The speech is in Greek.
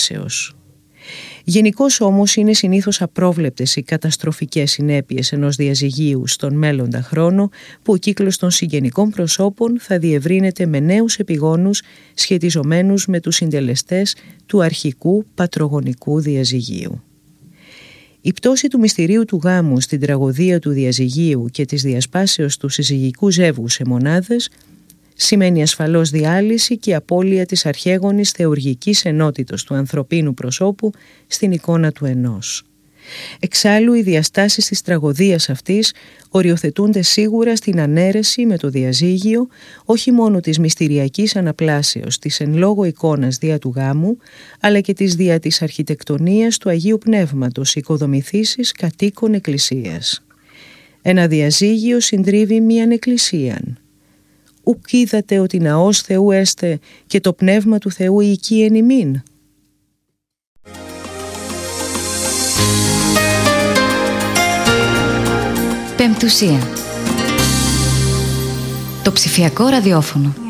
Γενικώς όμως είναι συνήθως απρόβλεπτες οι καταστροφικές συνέπειες ενός διαζυγίου στον μέλλοντα χρόνο, που ο κύκλος των συγγενικών προσώπων θα διευρύνεται με νέους επιγόνους σχετιζομένους με τους συντελεστές του αρχικού πατρογονικού διαζυγίου. Η πτώση του μυστηρίου του γάμου στην τραγωδία του διαζυγίου και της διασπάσεως του συζυγικού ζεύγου σε μονάδες σημαίνει ασφαλώς διάλυση και απώλεια της αρχαίγονης θεουργικής ενότητος του ανθρωπίνου προσώπου στην εικόνα του ενός. Εξάλλου, οι διαστάσεις της τραγωδίας αυτής οριοθετούνται σίγουρα στην ανέρεση με το διαζύγιο όχι μόνο της μυστηριακής αναπλάσεως της εν λόγω εικόνας δια του γάμου, αλλά και της δια της αρχιτεκτονίας του Αγίου Πνεύματος οικοδομηθήσεις κατοίκων εκκλησίας. Ένα διαζύγιο συντρίβει μίαν εκκλησίαν. Ουκ είδατε ότι ναός Θεού έστε και το πνεύμα του Θεού οικεί εν ημίν. Πεμπτουσία. Το ψηφιακό ραδιόφωνο.